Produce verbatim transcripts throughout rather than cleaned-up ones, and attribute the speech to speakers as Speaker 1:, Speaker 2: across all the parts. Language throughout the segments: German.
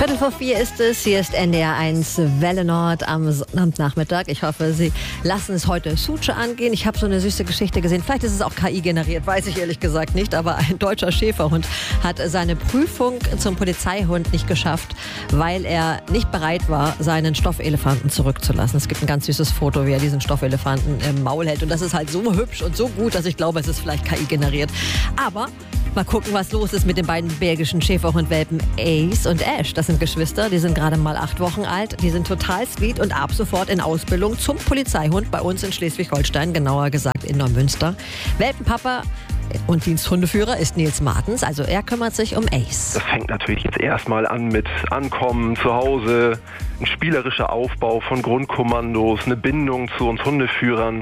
Speaker 1: Viertel vor vier ist es. Hier ist N D R eins Welle Nord am Sonnabendnachmittag. Ich hoffe, Sie lassen es heute Suche angehen. Ich habe so eine süße Geschichte gesehen. Vielleicht ist es auch K I generiert, weiß ich ehrlich gesagt nicht. Aber ein deutscher Schäferhund hat seine Prüfung zum Polizeihund nicht geschafft, weil er nicht bereit war, seinen Stoffelefanten zurückzulassen. Es gibt ein ganz süßes Foto, wie er diesen Stoffelefanten im Maul hält. Und das ist halt so hübsch und so gut, dass ich glaube, es ist vielleicht K I generiert. Aber mal gucken, was los ist mit den beiden belgischen Schäferhundwelpen Ace und Ash. Das sind Geschwister, die sind gerade mal acht Wochen alt. Die sind total sweet und ab sofort in Ausbildung zum Polizeihund bei uns in Schleswig-Holstein, genauer gesagt in Neumünster. Welpenpapa und Diensthundeführer ist Nils Martens, also er kümmert sich um Ace.
Speaker 2: Das fängt natürlich jetzt erstmal an mit Ankommen zu Hause, ein spielerischer Aufbau von Grundkommandos, eine Bindung zu uns Hundeführern.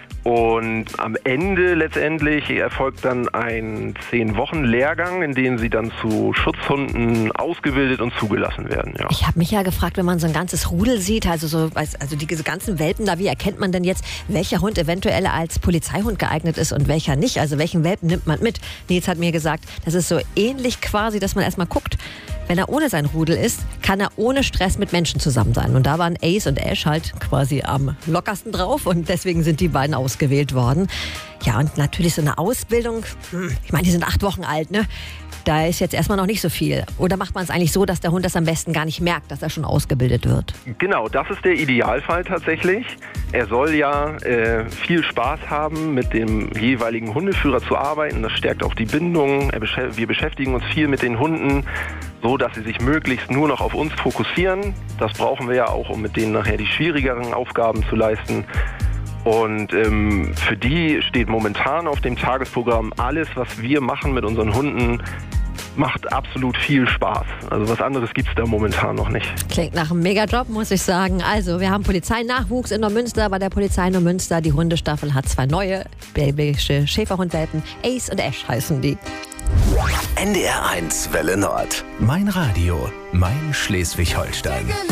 Speaker 2: Und am Ende letztendlich erfolgt dann ein zehn Wochen Lehrgang, in dem sie dann zu Schutzhunden ausgebildet und zugelassen werden. Ja.
Speaker 1: Ich habe mich ja gefragt, wenn man so ein ganzes Rudel sieht, also so, also diese ganzen Welpen da, wie erkennt man denn jetzt, welcher Hund eventuell als Polizeihund geeignet ist und welcher nicht? Also welchen Welpen nimmt man mit? Nils hat mir gesagt, das ist so ähnlich quasi, dass man erstmal guckt, wenn er ohne sein Rudel ist, kann er ohne Stress mit Menschen zusammen sein. Und da waren Ace und Ash halt quasi am lockersten drauf und deswegen sind die beiden ausgewählt worden. Ja, und natürlich so eine Ausbildung, ich meine, die sind acht Wochen alt, ne? Da ist jetzt erstmal noch nicht so viel. Oder macht man es eigentlich so, dass der Hund das am besten gar nicht merkt, dass er schon ausgebildet wird?
Speaker 2: Genau, das ist der Idealfall tatsächlich. Er soll ja äh, viel Spaß haben, mit dem jeweiligen Hundeführer zu arbeiten. Das stärkt auch die Bindung. Er besch- wir beschäftigen uns viel mit den Hunden, so dass sie sich möglichst nur noch auf uns fokussieren. Das brauchen wir ja auch, um mit denen nachher die schwierigeren Aufgaben zu leisten. Und ähm, für die steht momentan auf dem Tagesprogramm alles, was wir machen mit unseren Hunden, macht absolut viel Spaß. Also was anderes gibt es da momentan noch nicht.
Speaker 1: Klingt nach einem Megajob, muss ich sagen. Also wir haben Polizeinachwuchs in Neumünster. Bei der Polizei Neumünster, die Hundestaffel hat zwei neue belgische Schäferhundwelpen. Ace und Ash heißen die.
Speaker 3: N D R eins Welle Nord. Mein Radio, mein Schleswig-Holstein.